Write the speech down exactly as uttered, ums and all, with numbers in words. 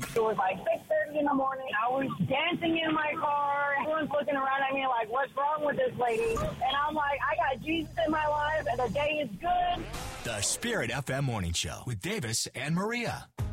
It was like six thirty in the morning. I was dancing in my car. Everyone's looking around at me like, what's wrong with this lady? And I'm like, I got Jesus in my life, and the day is good. The Spirit F M Morning Show with Davis and Maria.